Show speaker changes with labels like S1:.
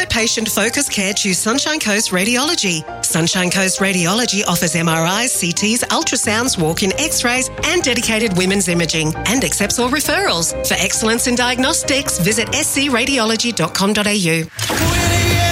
S1: patient-focused care, choose Sunshine Coast Radiology. Sunshine Coast Radiology offers MRIs, CTs, ultrasounds, walk-in x-rays and dedicated women's imaging and accepts all referrals. For excellence in diagnostics, visit scradiology.com.au.